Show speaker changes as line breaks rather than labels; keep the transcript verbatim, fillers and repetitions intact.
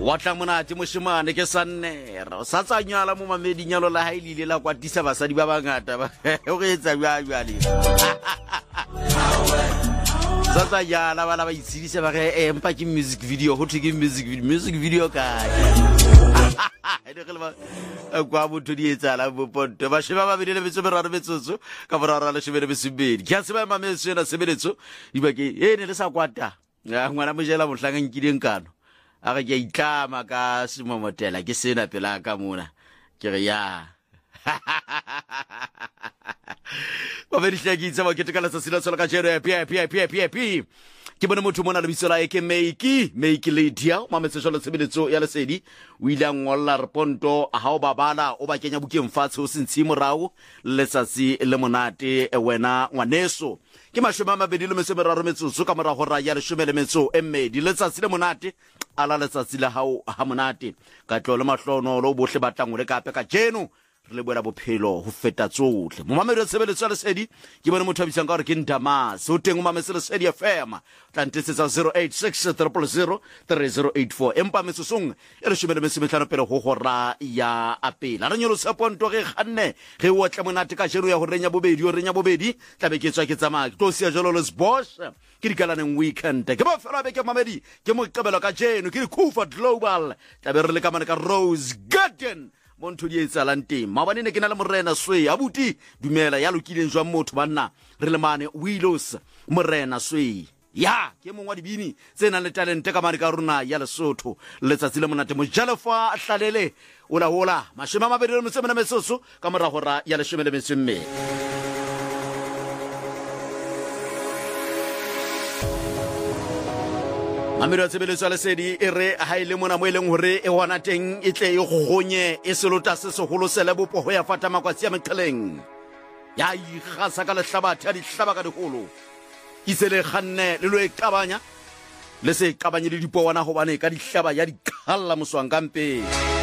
wa tla monate moshimane ke sannera sa tsa nyala mo mamedi nyalo la hailile la kwatisa basadi ba bangata ba o re etsa bja bja le sa tsa nyala ba la ba itsidisa ba re empa ke music video ho thike music video music video ka ede re ba kwa motho di etsa la boponto ba sheba ba bile betso beraro betsotso ka boraro la shebele besibedi ke a se ba mametso na sebeletso iba ke ene le sa kwata ngwana mo jela mohlanga nkileng kano aga ke itlama ka simomotela ke sena pela ka mona ke re ya ba be dihlakitse ba ke tekala sa sila sola ka jero ya pia pia pia pia pia ke bona motho mona le bitsola e ke Meiki Meiki Lydia ma metsesolo sebeletso ya lesedi o ile ngolla reponto ha o babala o ba kenya bukeng fatshe o sentsi morao letsatsi le monate wena ngwaneso ke mashome a mabedi le mesemeraro metsotso ka mora hora ya leshome le metso e mmedi letsatsi le monate ala letsatsi la hao ha monate ka tlo le mahlono lo bohle batlang le kape ka jeno re le boela bophelo ho feta tsohle mo mamelo tshebeletso ya lesedi ke bona motho a bitsang ka gore ke Ntamas o teng o mametse lesedi F M tla ntesetsa zero eight six zero zero three zero eight four empa metsosong e re shomele mesemetlano pele ho hora ya apela re nyolo seponto ge khanne ge o tla monate ka jeno ya ho renya bobedi o renya bobedi tla be ke tswa ke tsamaya ke tlosia jalo le Bosch ke dikalaneng weekend ke ba fela be ke mamedi ke mo qebelo ka jeno ke Kufa Global tla be re le ka mane ka Rose Garden monto di etsa lanteng mabane ne ke na le morena Sway abuti dumela ya lokileng jwa motho banna re le mane Willows morena Sway ya ke mongwa dibini tsena le talente ka mane ka rona ya Lesotho letsatsi le monate mo Jalefa hlalele ola hola mashema mabedi le motsemena mesoso ka mora hora ya leshome le metso mme Mamelo tshebeletso le sedi e re ha ile mona mo eleng hore e wana teng e tle e gogonye e selota se segolo se le bopo ho ya fata makwatsi ya meqheleng ya ikgasa ka lehlabathe a dihlaba ka diholo isele khanne le lo e qabanya le se qabanye le dipowana hobane ka dihlaba ya dikhalla moswang kampe